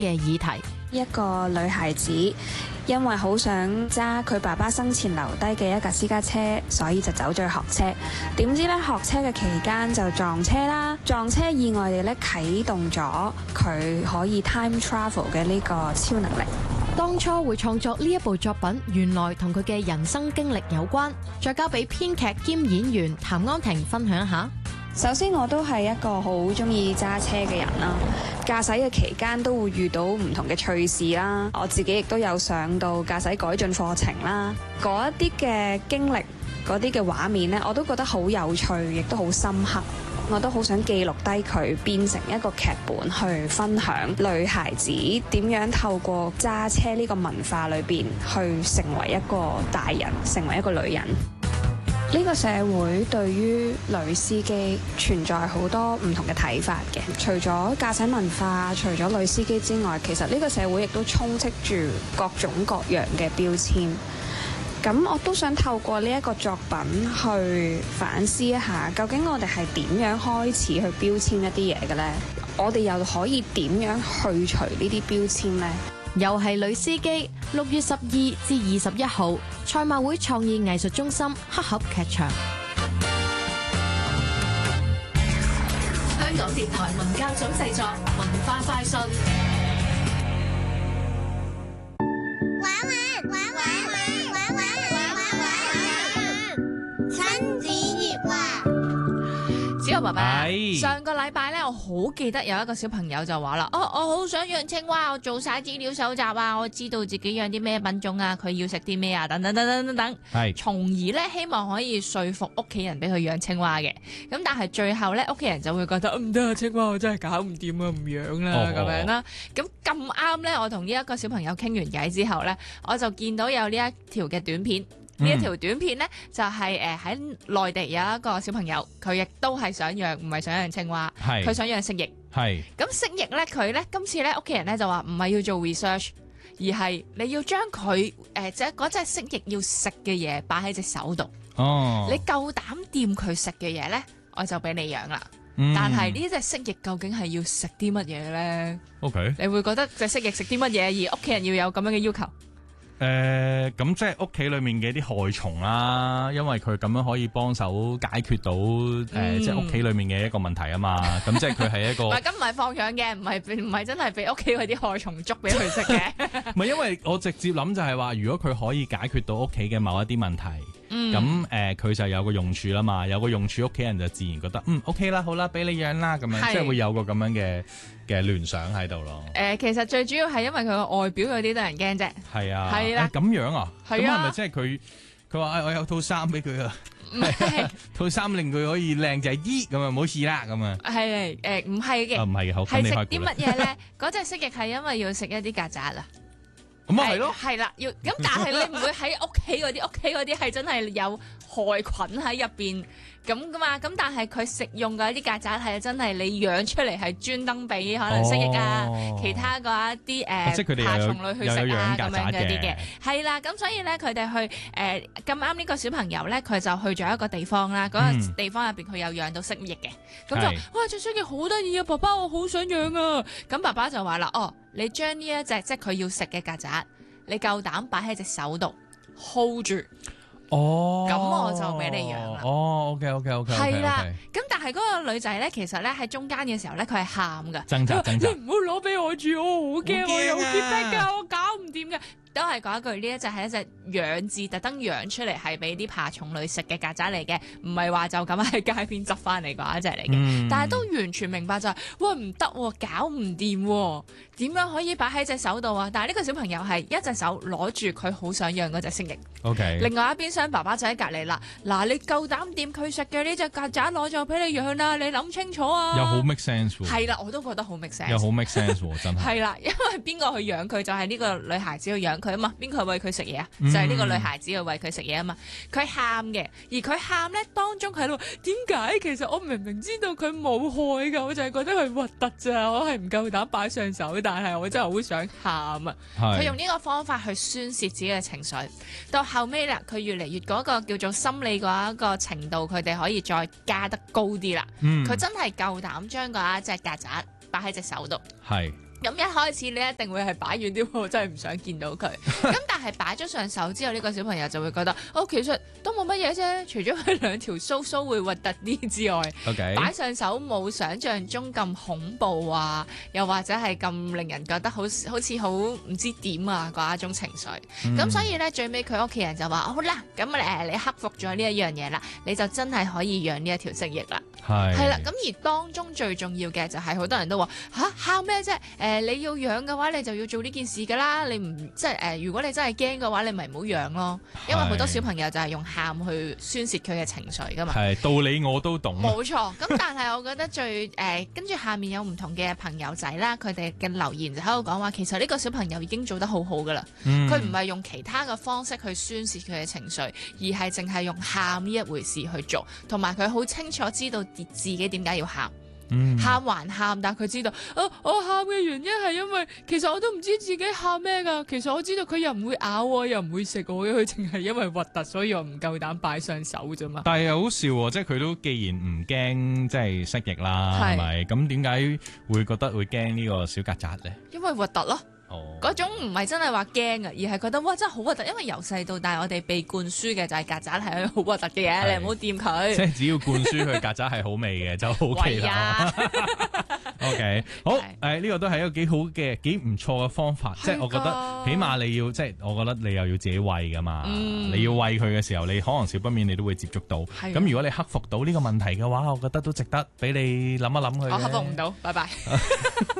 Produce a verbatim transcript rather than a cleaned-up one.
嘅議題。 一個女孩子因為好想揸佢爸爸生前留低嘅一架私家車，所以就走咗去學車。點知咧學車嘅期間就撞車啦，撞車意外地咧啟動咗佢可以 time travel 嘅呢個超能力。 當初會創作呢一部作品，原來同佢嘅人生經歷有關。再交俾編劇兼演員譚安婷分享一下。 首先我都係一個好中意揸車嘅人啦，駕駛嘅期間都會遇到唔同嘅趣事啦。我自己亦都有上到駕駛改進課程啦，嗰一啲嘅經歷，嗰啲嘅畫面呢，我都覺得好有趣，亦都好深刻。我都好想記錄低佢，變成一個劇本去分享女孩子點樣透過揸車呢個文化裏邊去成為一個大人，成為一個女人。呢個社會對於女司機存在好多唔同嘅睇法嘅，除咗駕駛文化，除咗女司機之外，其實呢個社會亦都充斥住各種各樣嘅標籤。咁我都想透過呢一個作品去反思一下，究竟我哋係點樣開始去標籤一啲嘢嘅呢？我哋又可以點樣去除呢啲標籤呢？ 又係女司機，六月十二至二十一號，賽馬會創意藝術中心黑盒劇場。 香港電台文教組製作，文化快訊。 玩玩玩玩玩玩玩玩玩，親子熱話。 小爸爸，上個禮拜咧，我好記得有一個小朋友就話啦，哦，我好想養青蛙，我做晒資料搜集啊，我知道自己養啲咩品種啊，佢要食啲咩啊，等等等等等等，係，從而咧希望可以說服屋企人俾佢養青蛙嘅。咁但係最後咧，屋企人就會覺得唔得啊，青蛙我真係搞唔掂啊，唔養啦咁樣啦。咁咁啱咧，我同呢一個小朋友傾完偈之後咧，我就見到有呢一條嘅短片。呢一條短片呢，就係誒喺內地有一個小朋友，佢亦都係想養，唔係想養青蛙，佢想養蜥蜴。係咁蜥蜴呢，佢呢，今次呢，屋企人呢就話唔係要做 research，而係你要將佢誒即係嗰隻蜥蜴要食嘅嘢擺喺隻手度。哦，你夠膽掂佢食嘅嘢呢，我就俾你養啦。嗯、但係呢隻蜥蜴究竟係要食啲乜嘢呢？ OK， 你會覺得隻蜥蜴食啲乜嘢，而屋企人要有咁樣嘅要求？ 誒、呃，咁即係屋企裏面嘅啲害蟲啦，因為佢咁樣可以幫手解決到誒、呃嗯，即係屋企裏面嘅一個問題啊嘛。咁即係佢係一個，唔係咁唔係放養嘅，唔係唔係真係俾屋企嗰啲害蟲捉俾佢食嘅。唔係，因為我直接諗就係話，如果佢可以解決到屋企嘅某一啲問題，咁誒佢就有個用處啦嘛。有個用處，屋企人就自然覺得嗯 OK 啦，好啦，俾你養啦，咁樣即係會有個咁樣嘅嘅聯想喺度咯。誒、呃，其實最主要係因為佢個外表有啲得人驚啫。係啊。係啦，咁、欸、樣啊？係啊。咁係咪即係佢佢話誒，我有套衫俾佢啊？套衫令佢可以靚仔啲，咁啊冇事啦，咁啊。係誒，唔係嘅。唔係嘅，好。係食啲乜嘢咧？嗰隻蜥蜴係因為要食一啲曱甴啊。咁啊係咯。係啦，要咁，但係你唔會喺屋企嗰啲，屋企嗰啲係真係有害菌喺入邊咁噶嘛？咁但係佢食用嘅一啲曱甴係真係你養出嚟係專登俾可能蜥蜴啊、哦、其他嗰一啲誒爬蟲類去食啊咁樣嗰啲嘅，係啦。咁所以咧佢哋去誒咁啱呢個小朋友咧，佢就去咗一個地方啦。嗰、嗯、個地方入邊佢有養到蜥蜴嘅，咁就哇隻蜥蜴好得意啊！爸爸我好想養啊！咁爸爸就話啦，哦，你將呢一隻即係佢要食嘅曱甴，你夠膽擺喺隻手度 hold 住。哦，咁我就俾你養啦。哦 ，OK OK OK，係啦。咁但係嗰個女仔咧，其實咧喺中間嘅時候咧，佢係喊噶，掙扎掙扎，你唔好攞俾我住，我好驚，我有潔癖噶，我搞唔掂噶。都係講一句，呢一隻係一隻養字特登養出嚟，係俾啲爬蟲類食嘅曱甴嚟嘅，唔係話就咁喺街邊執翻嚟嗰一隻嚟嘅。嗯、但係都完全明白就係、是，哇唔得、啊，搞唔掂、啊，點樣可以擺喺隻手度啊？但係呢個小朋友係一隻手攞住佢好想養嗰隻蜥蜴。O K。另外一邊廂爸爸就喺隔離啦。嗱，你夠膽掂佢食嘅呢隻曱甴，我就俾你養啦。你諗清楚啊！又好 make sense 喎。係啦，我都覺得好 make sense。又好 make sense 喎，真係。係啦，因為邊個去養佢就係、是、呢個女孩子去養佢啊嘛。邊個去餵佢食嘢啊？就係、是、呢個女孩子去餵佢食嘢啊嘛。佢喊嘅，而佢喊咧當中喺度，點解？其實我明明知道佢冇害噶，我就係覺得佢核突咋，我係唔夠膽擺上手，但係我真係好想喊啊！佢用呢個方法去宣洩自己嘅情緒，到後尾啦，佢越嚟越嗰個叫做心理嗰一個程度，佢哋可以再加得高啲啦。佢、嗯、真係夠膽將嗰一隻曱甴擺喺隻手度。係。 咁一開始你一定會係擺遠啲，我真係唔想見到佢。咁但係擺咗上手之後，呢、呢個小朋友就會覺得，哦，其實都冇乜嘢啫，除咗佢兩條鬚鬚會核突啲之外，擺 Okay. 上手冇想像中咁恐怖啊，又或者係咁令人覺得好好似好唔知點啊嗰一種情緒。咁、嗯、所以咧，最尾佢屋企人就話：好啦，咁誒你克服咗呢一樣嘢啦，你就真係可以養呢一條蜥蜴啦。係係啦，咁而當中最重要嘅就係好多人都話吓，喊咩啫？誒、呃、你要養嘅話，你就要做呢件事㗎啦。你唔即係誒、呃，如果你真係驚嘅話，你咪唔好養咯。因為好多小朋友就係用喊去宣泄佢嘅情緒㗎嘛。係道理我都懂。冇錯。咁但係我覺得最誒跟住下面有唔同嘅朋友仔啦，佢哋嘅留言就喺度講話，其實呢個小朋友已經做得好好㗎啦。佢唔係用其他嘅方式去宣泄佢嘅情緒，而係淨係用喊呢一回事去做，同埋佢好清楚知道自己點解要喊。嗯、喊還喊，但佢知道，啊，我喊嘅原因係因為其實我都唔知自己喊咩㗎。其實我知道佢又唔會咬我，又唔會食我嘅，佢淨係因為核突，所以我唔夠膽擺上手啫嘛。但係又好笑喎，即係佢都既然唔驚即係蜥蜴啦，係咪？咁點解會覺得會驚呢個小曱甴咧？因為核突咯。嗰、哦、種唔係真係話驚啊，而係覺得哇真係好核突，因為由細到大我哋被灌輸嘅就係曱甴係一個好核突嘅嘢，你唔好掂佢。即係只要灌輸佢曱甴係好味嘅就 OK 啦。OK， 好，誒呢、呃呢個都係一個幾好嘅幾唔錯嘅方法，即係我覺得起碼你要即係我覺得你又要自己餵噶嘛，嗯、你要餵佢嘅時候，你可能少不免你都會接觸到。咁如果你克服到呢個問題嘅話，我覺得都值得俾你諗一諗佢。我克服唔到，拜拜。